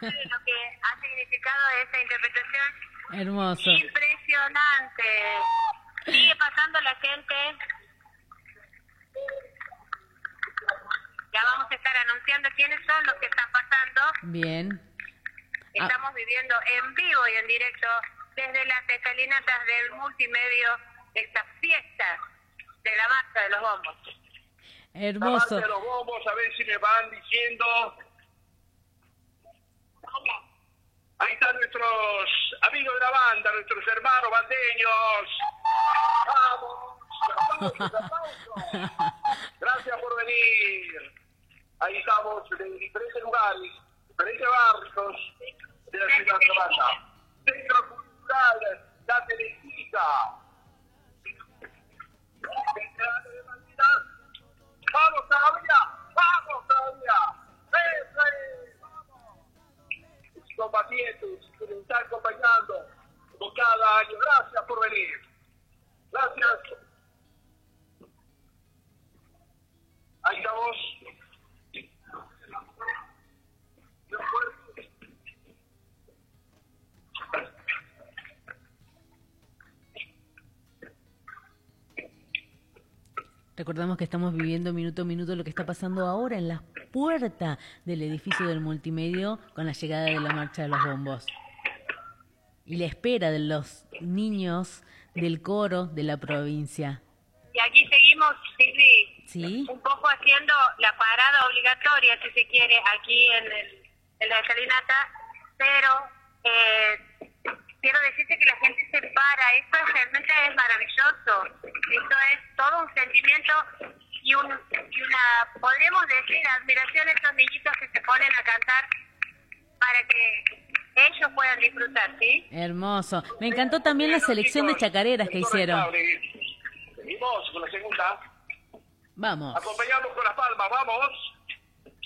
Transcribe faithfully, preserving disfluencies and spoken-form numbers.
parte de lo que ha significado esta interpretación. Hermoso. Impresionante. Sigue pasando la gente. Ya vamos a estar anunciando quiénes son los que están pasando. Bien. Estamos ah. viviendo en vivo y en directo desde las escalinatas del multimedio esta fiesta de la marcha de los bombos. Hermoso. La marcha de los bombos, a ver si me van diciendo. Ahí están nuestros amigos de la banda, nuestros hermanos bandeños. ¡Vamos! ¡Aplausos, aplausos! Gracias por venir. Ahí estamos en diferentes lugares, diferentes barrios de la ciudad de Bata. Centro Cultural, La Telecita. ¡Vamos todavía! ¡Vamos todavía! ¡Vamos! Los combatientes que nos están acompañando como cada año. Gracias por venir. Gracias. Ahí estamos. Recordamos que estamos viviendo minuto a minuto lo que está pasando ahora en la puerta del edificio del multimedio con la llegada de la marcha de los bombos. Y la espera de los niños del coro de la provincia. Y aquí seguimos, Silvi, ¿Sí? un poco haciendo la parada obligatoria, si se quiere, aquí en, el, en la escalinata, pero eh, quiero decirte que la gente se para, esto realmente es maravilloso, esto es todo un sentimiento y, un, y una, podríamos decir, admiración a estos niñitos que se ponen a cantar para que ellos puedan disfrutar, ¿sí? Hermoso. Me encantó también la selección de chacareras que hicieron. Seguimos con la segunda. Vamos. Acompañamos con las palmas, vamos.